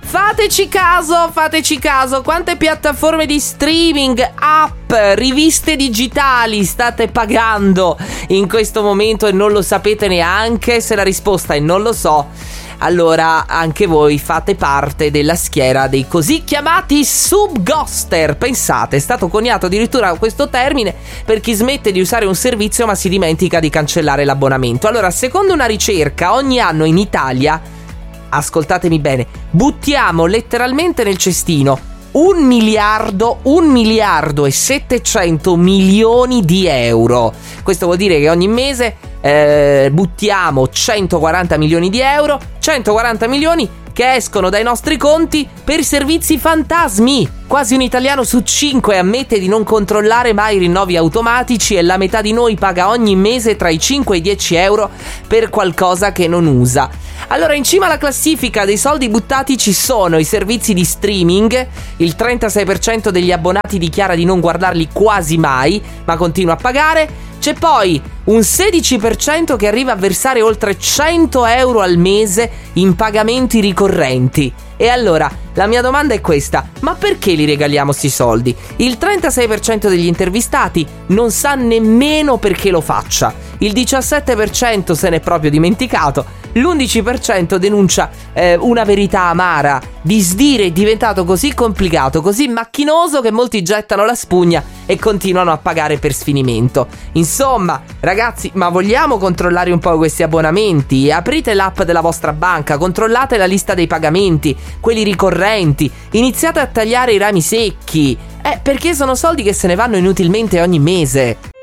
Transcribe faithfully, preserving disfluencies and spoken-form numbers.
Fateci caso, fateci caso, quante piattaforme di streaming, app, riviste digitali state pagando in questo momento e non lo sapete neanche? Se la risposta è non lo so, allora anche voi fate parte della schiera dei così chiamati subghoster. Pensate, è stato coniato addirittura questo termine per chi smette di usare un servizio ma si dimentica di cancellare l'abbonamento. Allora, secondo una ricerca, ogni anno in Italia, ascoltatemi bene, buttiamo letteralmente nel cestino un miliardo, un miliardo e settecento milioni di euro. Questo vuol dire che ogni mese eh, buttiamo centoquaranta milioni di euro, centoquaranta milioni che escono dai nostri conti per servizi fantasmi. Quasi un italiano su cinque ammette di non controllare mai i rinnovi automatici e la metà di noi paga ogni mese tra i cinque e i dieci euro per qualcosa che non usa. Allora, in cima alla classifica dei soldi buttati ci sono i servizi di streaming. Il trentasei per cento degli abbonati dichiara di non guardarli quasi mai, ma continua a pagare. C'è poi un sedici per cento che arriva a versare oltre cento euro al mese in pagamenti ricorrenti. E allora, la mia domanda è questa: ma perché li regaliamo sti soldi? Il trentasei per cento degli intervistati non sa nemmeno perché lo faccia. Il diciassette per cento se n'è proprio dimenticato. L'undici per cento denuncia eh, una verità amara. Disdire è diventato così complicato, così macchinoso che molti gettano la spugna e continuano a pagare per sfinimento. Insomma, ragazzi, ma vogliamo controllare un po' questi abbonamenti? Aprite l'app della vostra banca, controllate la lista dei pagamenti, quelli ricorrenti, iniziate a tagliare i rami secchi. Eh, perché sono soldi che se ne vanno inutilmente ogni mese.